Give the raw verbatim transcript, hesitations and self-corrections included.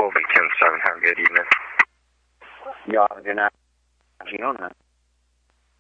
Golden ten seven. Have a good evening. Ja, den är Fiona.